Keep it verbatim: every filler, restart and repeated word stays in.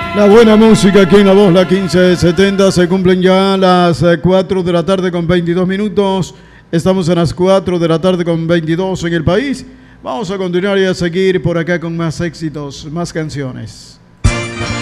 La buena música aquí en La Voz, la quince setenta. Se cumplen ya las cuatro de la tarde con veintidós minutos. Estamos en las cuatro de la tarde con veintidós en el país. Vamos a continuar y a seguir por acá con más éxitos, más canciones.